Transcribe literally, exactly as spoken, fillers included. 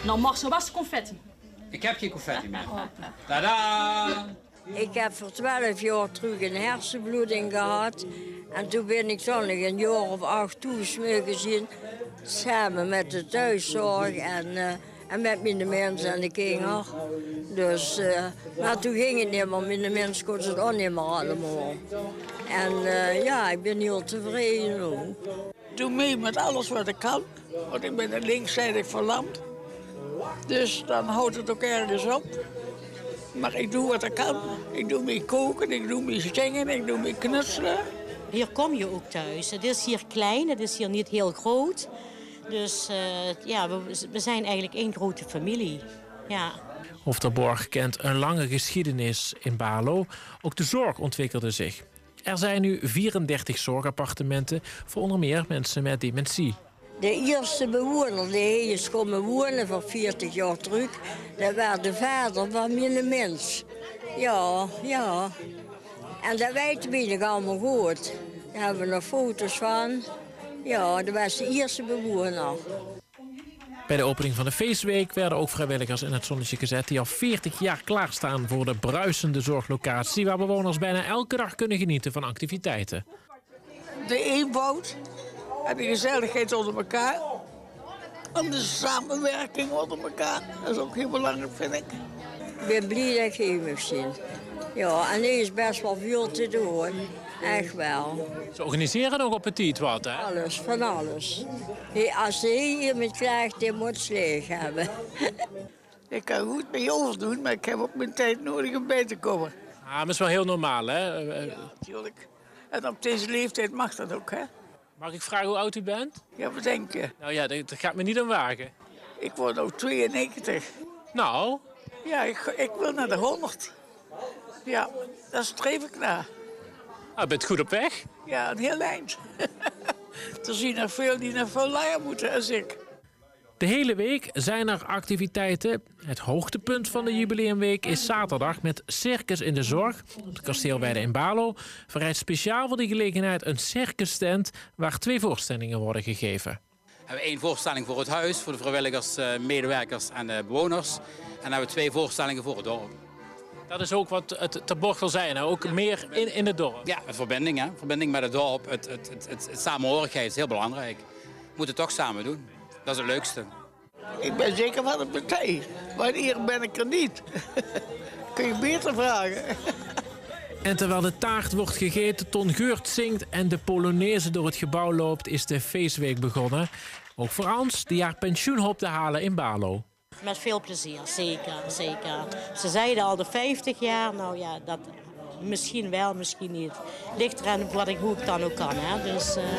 Nou, Marcel, waar is de confetti? Ik heb geen confetti meer. Tada! Ik heb voor twaalf jaar terug een hersenbloeding gehad. En toen ben ik dan nog een jaar of acht toegesmeuken samen met de thuiszorg en, uh, en met mijn mensen en de kinderen. Dus, uh, maar toen ging het niet meer. Mijn mensen konden het ook niet meer allemaal. En uh, ja, ik ben heel tevreden ook. Ik doe mee met alles wat ik kan, want ik ben een linkszijdig verlamd. Dus dan houdt het ook ergens op. Maar ik doe wat ik kan. Ik doe mee koken, ik doe mee zingen, ik doe mee knutselen. Hier kom je ook thuis. Het is hier klein, het is hier niet heel groot. Dus uh, ja, we, we zijn eigenlijk één grote familie. Ja. Hofterborg kent een lange geschiedenis in Baarlo. Ook de zorg ontwikkelde zich. Er zijn nu vierendertig zorgappartementen voor onder meer mensen met dementie. De eerste bewoner die hier is komen wonen voor veertig jaar terug, dat was de vader van mijn mens. Ja, ja. En dat weten we nog allemaal goed. Daar hebben we nog foto's van. Ja, dat was de eerste bewoner. Bij de opening van de feestweek werden ook vrijwilligers in het zonnetje gezet die al veertig jaar klaarstaan voor de bruisende zorglocatie, waar bewoners bijna elke dag kunnen genieten van activiteiten. De eenvoud en de gezelligheid onder elkaar. En de samenwerking onder elkaar. Dat is ook heel belangrijk, vind ik. Ik ben blij dat ik hier mag zien. Ja, en er is best wel veel te doen. Echt wel. Ze organiseren nog op petit wat, hè? Alles, van alles. Als ze hier met klaagt, die moet ze leeg hebben. Ik kan goed mee overdoen, maar ik heb ook mijn tijd nodig om bij te komen. Ah, maar dat is wel heel normaal, hè? Ja, natuurlijk. En op deze leeftijd mag dat ook, hè? Mag ik vragen hoe oud u bent? Ja, wat denk je? Nou ja, dat gaat me niet aan wagen. Ik word ook tweeënnegentig. Nou? Ja, ik, ik wil naar de honderd. Ja, daar streef ik naar. Ah, je bent goed op weg. Ja, een heel eind. Er zien er veel die naar veel langer moeten als ik. De hele week zijn er activiteiten. Het hoogtepunt van de jubileumweek is zaterdag met Circus in de Zorg. Op de kasteelweide in Baarlo verrijdt speciaal voor die gelegenheid een circustent waar twee voorstellingen worden gegeven. We hebben één voorstelling voor het huis, voor de vrijwilligers, medewerkers en de bewoners. En dan hebben we twee voorstellingen voor het dorp. Dat is ook wat het ter borg zijn, hè? Ook meer in, in het dorp. Ja, een verbinding, hè? Verbinding met het dorp. Het, het, het, het, het samenhorigheid is heel belangrijk. We moeten het toch samen doen. Dat is het leukste. Ik ben zeker van de partij. Wanneer ben ik er niet? Kun je beter vragen. En terwijl de taart wordt gegeten, Ton Geurt zingt en de Polonaise door het gebouw loopt, is de feestweek begonnen. Ook voor Ans, die haar pensioen hoopt te halen in Baarlo. Met veel plezier, zeker, zeker. Ze zeiden al de vijftig jaar, nou ja, dat misschien wel, misschien niet. Ligt eraan wat ik, hoe ik dan ook kan, hè. Dus, uh...